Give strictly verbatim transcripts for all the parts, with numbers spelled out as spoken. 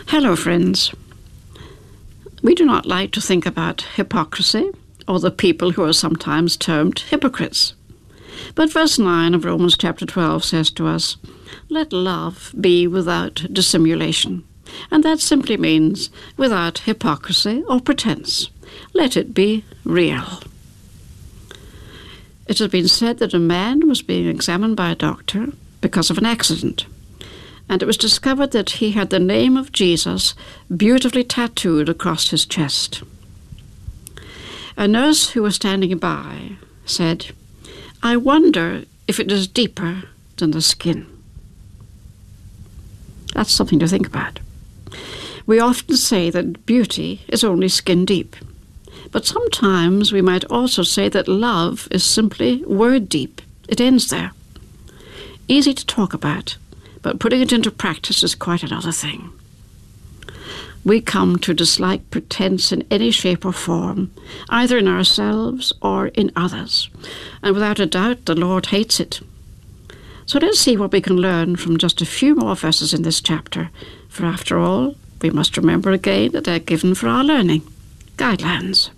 Hello, friends. We do not like to think about hypocrisy or the people who are sometimes termed hypocrites. But verse nine of Romans chapter twelve says to us, "Let love be without dissimulation." And that simply means without hypocrisy or pretense. Let it be real. It has been said that a man was being examined by a doctor because of an accident, and it was discovered that he had the name of Jesus beautifully tattooed across his chest. A nurse who was standing by said, "I wonder if it is deeper than the skin." That's something to think about. We often say that beauty is only skin deep, but sometimes we might also say that love is simply word deep. It ends there. Easy to talk about, but putting it into practice is quite another thing. We come to dislike pretense in any shape or form, either in ourselves or in others, and without a doubt the Lord hates it. So let's see what we can learn from just a few more verses in this chapter, for after all, we must remember again that they're given for our learning, guidelines.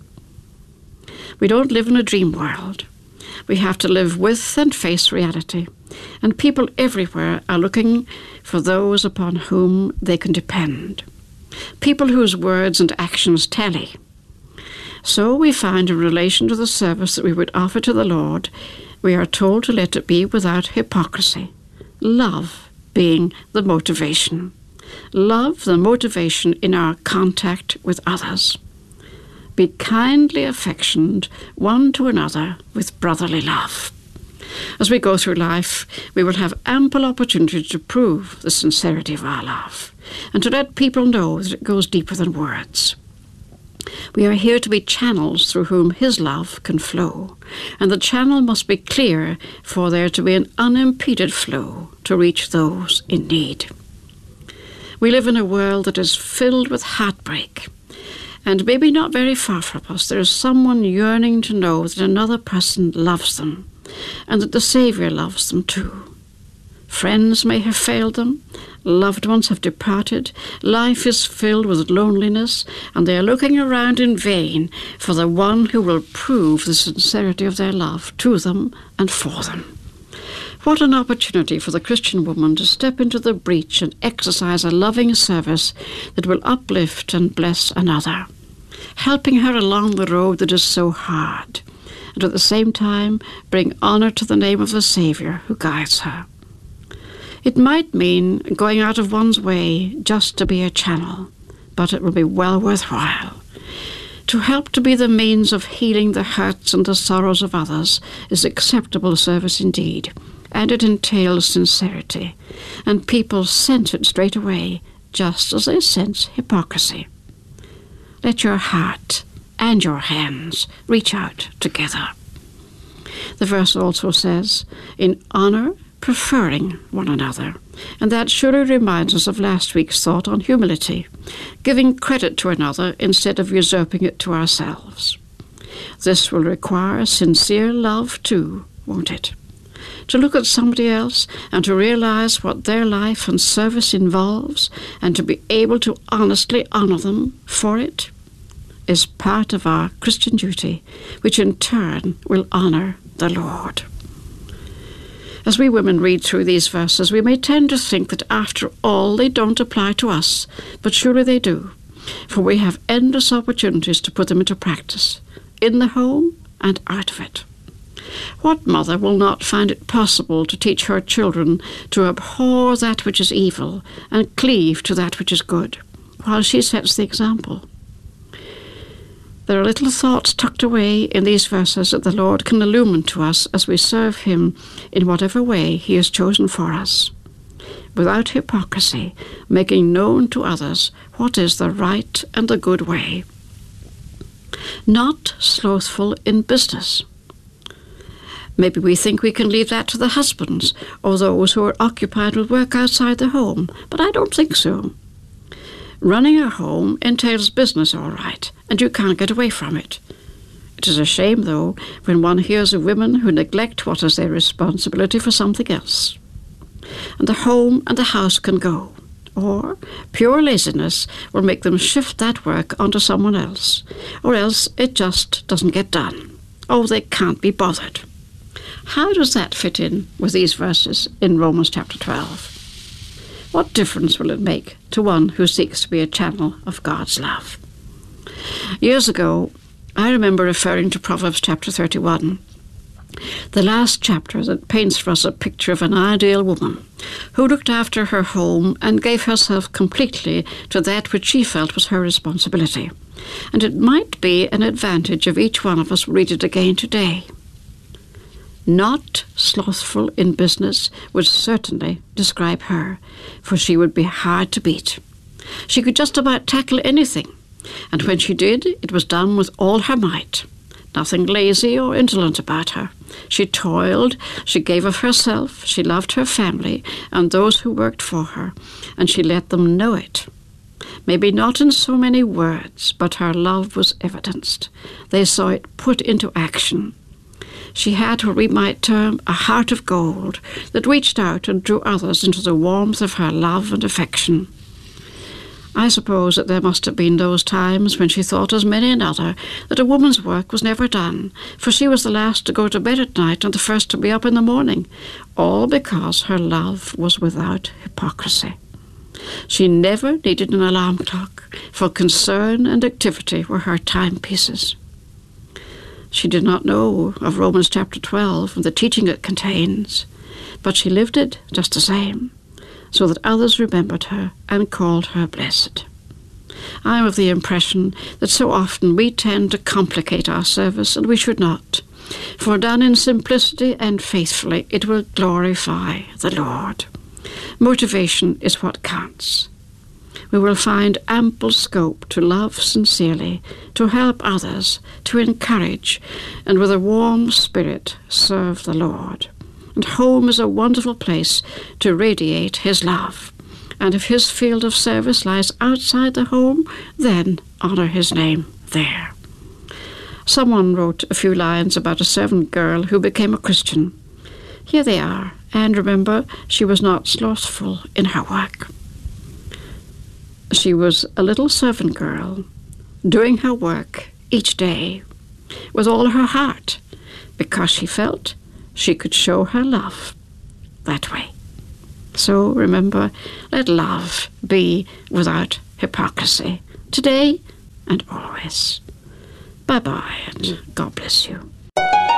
We don't live in a dream world. We have to live with and face reality, and people everywhere are looking for those upon whom they can depend, people whose words and actions tally. So we find in relation to the service that we would offer to the Lord, we are told to let it be without hypocrisy, love being the motivation. Love the motivation in our contact with others. Be kindly affectioned one to another with brotherly love. As we go through life, we will have ample opportunity to prove the sincerity of our love and to let people know that it goes deeper than words. We are here to be channels through whom His love can flow, and the channel must be clear for there to be an unimpeded flow to reach those in need. We live in a world that is filled with heartbreak, and maybe not very far from us there is someone yearning to know that another person loves them, and that the Saviour loves them too. Friends may have failed them, loved ones have departed, life is filled with loneliness, and they are looking around in vain for the one who will prove the sincerity of their love to them and for them. What an opportunity for the Christian woman to step into the breach and exercise a loving service that will uplift and bless another, helping her along the road that is so hard, and at the same time bring honour to the name of the Saviour who guides her. It might mean going out of one's way just to be a channel, but it will be well worthwhile. To help to be the means of healing the hurts and the sorrows of others is acceptable service indeed, and it entails sincerity, and people sense it straight away, just as they sense hypocrisy. Let your heart and your hands reach out together. The verse also says, in honour, preferring one another, and that surely reminds us of last week's thought on humility, giving credit to another instead of usurping it to ourselves. This will require sincere love too, won't it? To look at somebody else and to realize what their life and service involves, and to be able to honestly honor them for it, is part of our Christian duty, which in turn will honor the Lord. As we women read through these verses, we may tend to think that after all they don't apply to us, but surely they do, for we have endless opportunities to put them into practice, in the home and out of it. What mother will not find it possible to teach her children to abhor that which is evil and cleave to that which is good, while she sets the example? There are little thoughts tucked away in these verses that the Lord can illumine to us as we serve Him in whatever way He has chosen for us, without hypocrisy, making known to others what is the right and the good way. Not slothful in business. Maybe we think we can leave that to the husbands or those who are occupied with work outside the home, but I don't think so. Running a home entails business, all right, and you can't get away from it. It is a shame, though, when one hears of women who neglect what is their responsibility for something else. And the home and the house can go, Or pure laziness will make them shift that work onto someone else, or else it just doesn't get done. Oh, they can't be bothered. How does that fit in with these verses in Romans chapter twelve? What difference will it make to one who seeks to be a channel of God's love? Years ago, I remember referring to Proverbs chapter thirty-one, the last chapter that paints for us a picture of an ideal woman who looked after her home and gave herself completely to that which she felt was her responsibility. And it might be an advantage if each one of us read it again today. Not slothful in business would certainly describe her, for she would be hard to beat. She could just about tackle anything, and when she did, it was done with all her might. Nothing lazy or indolent about her. She toiled, she gave of herself, she loved her family and those who worked for her, and she let them know it. Maybe not in so many words, but her love was evidenced. They saw it put into action. She had what we might term a heart of gold that reached out and drew others into the warmth of her love and affection. I suppose that there must have been those times when she thought, as many another, that a woman's work was never done, for she was the last to go to bed at night and the first to be up in the morning, all because her love was without hypocrisy. She never needed an alarm clock, for concern and activity were her timepieces. She did not know of Romans chapter twelve and the teaching it contains, but she lived it just the same, so that others remembered her and called her blessed. I am of the impression that so often we tend to complicate our service, and we should not. For done in simplicity and faithfully, it will glorify the Lord. Motivation is what counts. We will find ample scope to love sincerely, to help others, to encourage, and with a warm spirit serve the Lord. And home is a wonderful place to radiate his love. And if his field of service lies outside the home, then honor his name there. Someone wrote a few lines about a servant girl who became a Christian. Here they are, and remember, she was not slothful in her work. She was a little servant girl, doing her work each day with all her heart, because she felt she could show her love that way. So remember, let love be without hypocrisy, today and always. Bye-bye, and God bless you.